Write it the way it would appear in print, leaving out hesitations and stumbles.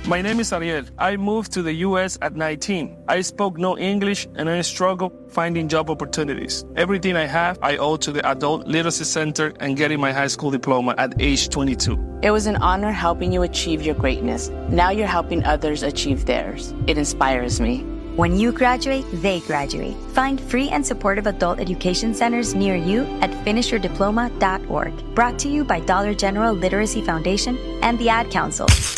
My name is Ariel. I moved to the U.S. at 19. I spoke no English and I struggled finding job opportunities. Everything I have, I owe to the Adult Literacy Center and getting my high school diploma at age 22. It was an honor helping you achieve your greatness. Now you're helping others achieve theirs. It inspires me. When you graduate, they graduate. Find free and supportive adult education centers near you at finishyourdiploma.org. Brought to you by Dollar General Literacy Foundation and the Ad Council.